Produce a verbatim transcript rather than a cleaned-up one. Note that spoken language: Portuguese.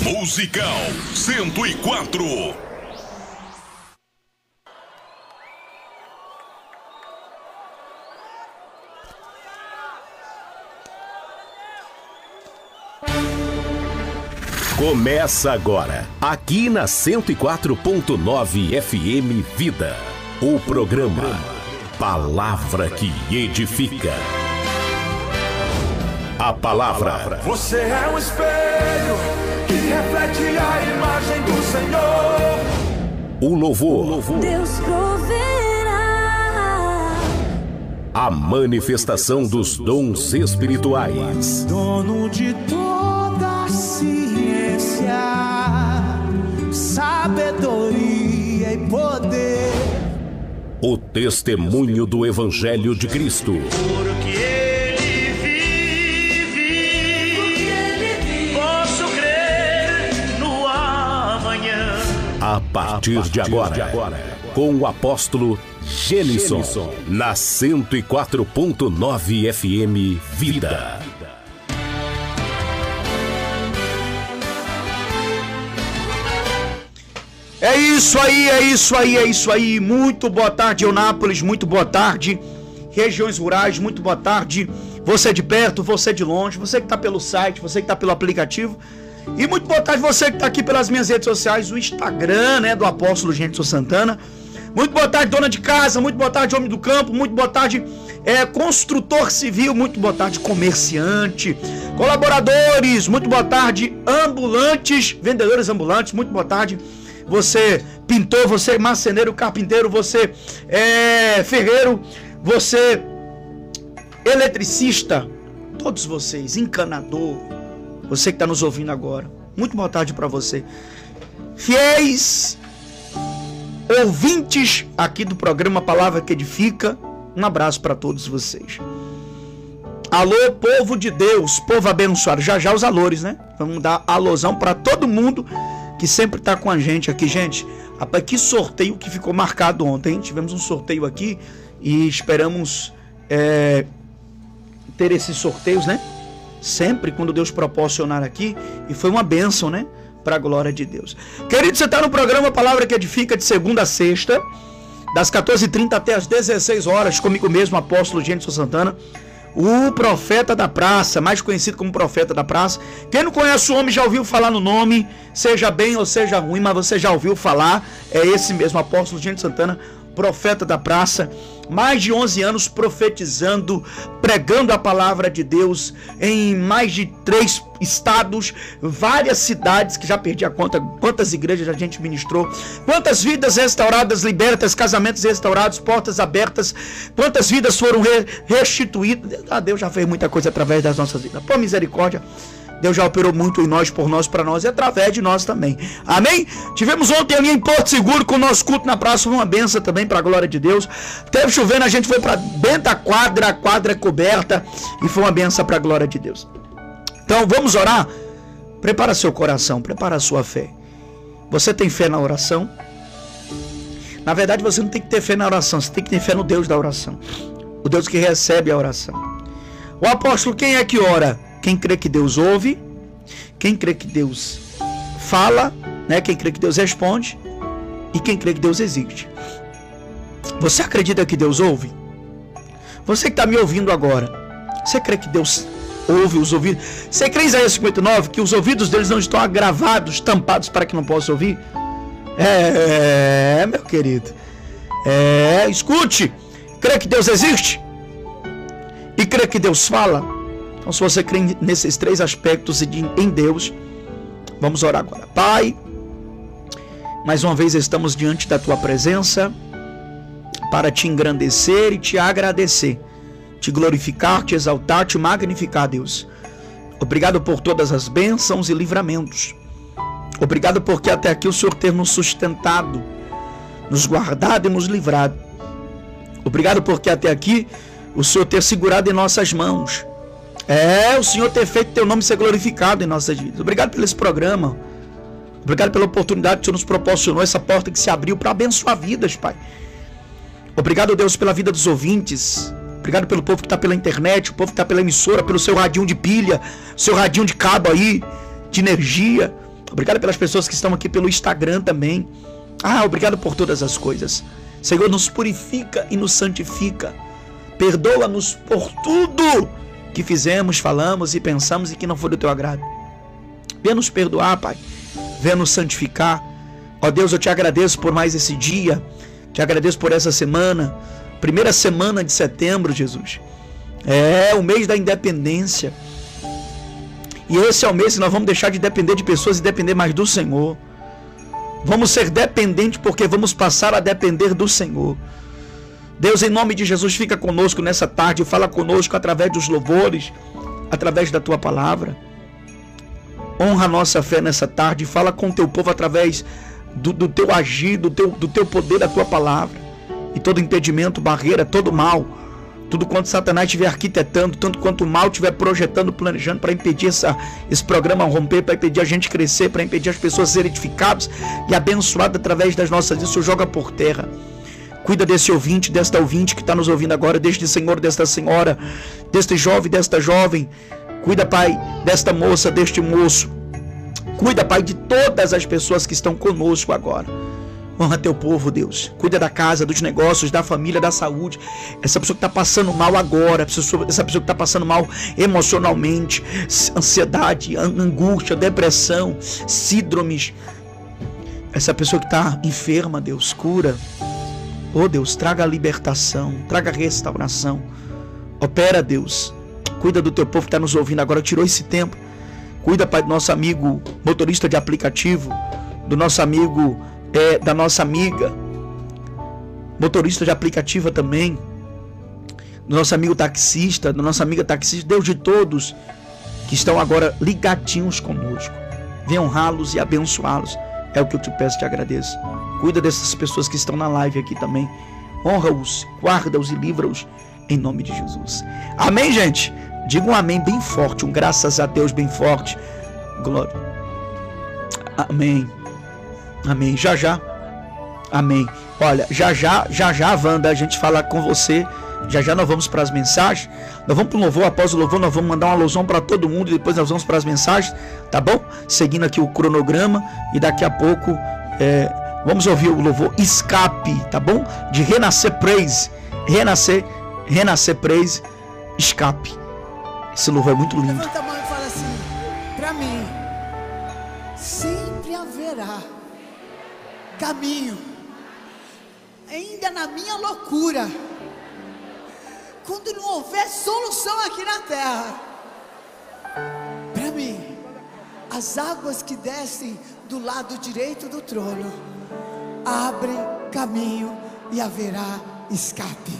Musical cento e quatro. Começa agora, aqui na cento e quatro ponto nove F M Vida, o programa Palavra que Edifica. A palavra. Você é um espelho que reflete a imagem do Senhor. O louvor. Deus proverá. A manifestação dos dons espirituais. Dono de toda a ciência, sabedoria e poder. O testemunho do Evangelho de Cristo. Porque ele vive, porque ele vive. Posso crer no amanhã. A partir de agora, com o apóstolo Gênison, na cento e quatro ponto nove F M Vida. É isso aí, é isso aí, é isso aí. Muito boa tarde, Eunápolis, muito boa tarde, regiões rurais, muito boa tarde. Você de perto, você de longe, você que está pelo site, você que está pelo aplicativo. E muito boa tarde você que está aqui pelas minhas redes sociais, o Instagram, né, do apóstolo Gênison Santana. Muito boa tarde, dona de casa, muito boa tarde, homem do campo, muito boa tarde, é, construtor civil, muito boa tarde, comerciante, colaboradores, muito boa tarde, ambulantes, vendedores ambulantes, muito boa tarde. Você pintor, você marceneiro, carpinteiro, você é, ferreiro, você eletricista, todos vocês, encanador, você que está nos ouvindo agora, muito boa tarde para você. Fiéis ouvintes aqui do programa Palavra que Edifica, um abraço para todos vocês. Alô, povo de Deus, povo abençoado, já já os alôres, né? Vamos dar alôzão para todo mundo que sempre tá com a gente aqui, gente. Rapaz, que sorteio que ficou marcado ontem, hein? Tivemos um sorteio aqui e esperamos é, ter esses sorteios, né? Sempre quando Deus proporcionar aqui. E foi uma bênção, né? Para a glória de Deus. Querido, você tá no programa Palavra que Edifica de segunda a sexta, das quatorze e trinta até as dezesseis horas, comigo mesmo, apóstolo Gênison Santana, o profeta da praça, mais conhecido como profeta da praça. Quem não conhece o homem já ouviu falar no nome, seja bem ou seja ruim, mas você já ouviu falar. É esse mesmo, apóstolo Gênison Santana, profeta da praça. Mais de onze anos profetizando, pregando a palavra de Deus em mais de três estados, várias cidades, que já perdi a conta, quantas igrejas a gente ministrou, quantas vidas restauradas, libertas, casamentos restaurados, portas abertas, quantas vidas foram re restituídas. Ah, Deus já fez muita coisa através das nossas vidas. Por misericórdia, Deus já operou muito em nós, por nós, para nós e através de nós também. Amém? Tivemos ontem ali em Porto Seguro com o nosso culto na praça, foi uma benção também para a glória de Deus. Teve chovendo, a gente foi para dentro da quadra, a quadra coberta, e foi uma benção para a glória de Deus. Então vamos orar? Prepara seu coração, prepara a sua fé. Você tem fé na oração? Na verdade você não tem que ter fé na oração, você tem que ter fé no Deus da oração. O Deus que recebe a oração. O apóstolo, quem é que ora? Quem crê que Deus ouve, quem crê que Deus fala, né? Quem crê que Deus responde e quem crê que Deus existe. Você acredita que Deus ouve? Você que está me ouvindo agora, você crê que Deus ouve os ouvidos? Você crê em Isaías cinquenta e nove que os ouvidos deles não estão agravados, tampados para que não possa ouvir? É, meu querido. É, escute. Crê que Deus existe? E crê que Deus fala? Então, se você crê nesses três aspectos em Deus, vamos orar agora. Pai, mais uma vez estamos diante da Tua presença para Te engrandecer e Te agradecer, Te glorificar, Te exaltar, Te magnificar, Deus. Obrigado por todas as bênçãos e livramentos. Obrigado porque até aqui o Senhor ter nos sustentado, nos guardado e nos livrado. Obrigado porque até aqui o Senhor ter segurado em nossas mãos. É, o Senhor ter feito Teu nome ser glorificado em nossas vidas. Obrigado por esse programa. Obrigado pela oportunidade que o Senhor nos proporcionou, essa porta que se abriu para abençoar vidas, Pai. Obrigado, Deus, pela vida dos ouvintes. Obrigado pelo povo que está pela internet, o povo que está pela emissora, pelo seu radinho de pilha, seu radinho de cabo aí, de energia. Obrigado pelas pessoas que estão aqui pelo Instagram também. Ah, obrigado por todas as coisas. Senhor, nos purifica e nos santifica. Perdoa-nos por tudo que fizemos, falamos e pensamos e que não foi do teu agrado. Venha nos perdoar, Pai. Venha nos santificar. Ó Deus, eu te agradeço por mais esse dia. Te agradeço por essa semana. Primeira semana de setembro, Jesus. É o mês da independência. E esse é o mês que nós vamos deixar de depender de pessoas e depender mais do Senhor. Vamos ser dependentes porque vamos passar a depender do Senhor. Deus, em nome de Jesus, fica conosco nessa tarde. Fala conosco através dos louvores, através da tua palavra. Honra a nossa fé nessa tarde. Fala com o teu povo através do, do teu agir, do teu, do teu poder, da tua palavra. E todo impedimento, barreira, todo mal, tudo quanto Satanás estiver arquitetando, tanto quanto o mal estiver projetando, planejando para impedir essa, esse programa romper, para impedir a gente crescer, para impedir as pessoas serem edificadas e abençoadas através das nossas vidas, o joga por terra. Cuida desse ouvinte, desta ouvinte que está nos ouvindo agora, deste senhor, desta senhora, deste jovem, desta jovem. Cuida, Pai, desta moça, deste moço. Cuida, Pai, de todas as pessoas que estão conosco agora. Honra teu povo, Deus. Cuida da casa, dos negócios, da família, da saúde. Essa pessoa que está passando mal agora, essa pessoa, essa pessoa que está passando mal emocionalmente, ansiedade, angústia, depressão, síndromes. Essa pessoa que está enferma, Deus, cura. Oh, Deus, traga a libertação, traga a restauração. Opera, Deus. Cuida do teu povo que está nos ouvindo agora. Tirou esse tempo. Cuida, Pai, do nosso amigo motorista de aplicativo, do nosso amigo... É, da nossa amiga motorista de aplicativa também, do nosso amigo taxista, da nossa amiga taxista, Deus, de todos que estão agora ligadinhos conosco. Venha honrá-los e abençoá-los. É o que eu te peço e te agradeço. Cuida dessas pessoas que estão na live aqui também. Honra-os, guarda-os e livra-os em nome de Jesus. Amém, gente? Diga um amém bem forte, um graças a Deus bem forte. Glória. Amém. Amém, já já, amém. Olha, já já, já já, Wanda, a gente fala com você. Já já nós vamos para as mensagens. Nós vamos para o louvor, após o louvor nós vamos mandar uma alusão para todo mundo. E depois nós vamos para as mensagens, tá bom? Seguindo aqui o cronograma. E daqui a pouco é, vamos ouvir o louvor Escape, tá bom? De Renascer Praise. Renascer, Renascer Praise, Escape. Esse louvor é muito lindo. Levanta a mão e fala assim: para mim sempre haverá caminho, ainda na minha loucura, quando não houver solução aqui na terra. Para mim, as águas que descem do lado direito do trono abrem caminho e haverá escape.